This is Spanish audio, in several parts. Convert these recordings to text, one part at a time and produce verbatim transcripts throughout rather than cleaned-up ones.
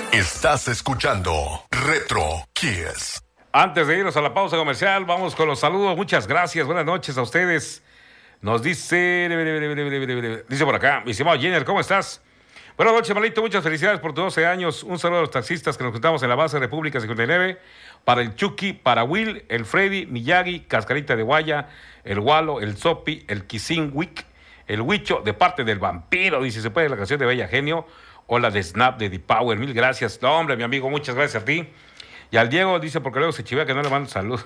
Estás escuchando Retro Kiss. Antes de irnos a la pausa comercial, vamos con los saludos. Muchas gracias, buenas noches a ustedes. Nos dice, dice por acá, mi estimado Jenner, ¿cómo estás? Buenas noches, Malito, muchas felicidades por tus doce años. Un saludo a los taxistas que nos juntamos en la base República cincuenta y nueve. Para el Chucky, para Will, el Freddy, Miyagi, Cascarita de Guaya, el Walo, el Sopi, el Kisinwick, el Huicho, de parte del Vampiro. Dice, ¿se puede la canción de Bella Genio o la de Snap de The Power? Mil gracias. No, hombre, mi amigo, muchas gracias a ti. Y al Diego dice, porque luego se chivea que no le mando saludos.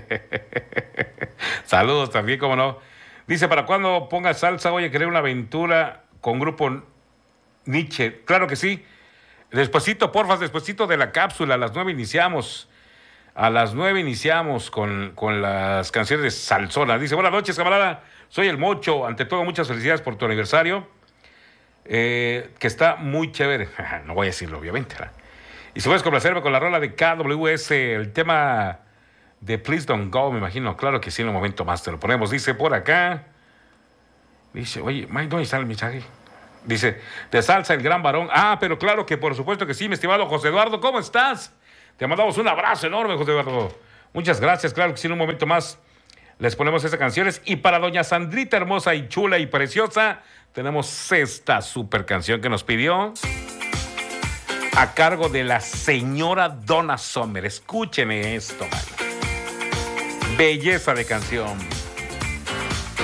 Saludos también, cómo no. Dice, ¿para cuándo ponga salsa? Oye, querer una aventura con grupo Nietzsche. Claro que sí. Despuésito, porfa, despuésito de la cápsula. A las nueve iniciamos. A las nueve iniciamos con, con las canciones de Salsona. Dice, buenas noches, camarada. Soy el Mocho. Ante todo, muchas felicidades por tu aniversario. Eh, que está muy chévere. No voy a decirlo, obviamente, ¿verdad? Y si puedes complacerme con la rola de K W S, el tema de Please Don't Go, me imagino. Claro que sí, en un momento más te lo ponemos. Dice por acá. Dice, oye, Mike, ¿dónde está el mensaje? Dice, de salsa el gran varón. Ah, pero claro que por supuesto que sí, mi estimado José Eduardo. ¿Cómo estás? Te mandamos un abrazo enorme, José Eduardo. Muchas gracias. Claro que sí, en un momento más les ponemos esas canciones. Y para doña Sandrita, hermosa y chula y preciosa, tenemos esta super canción que nos pidió a cargo de la señora Donna Summer. Escúcheme esto, man. Belleza de canción.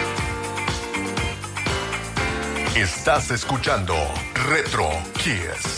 Estás escuchando Retro Kiss.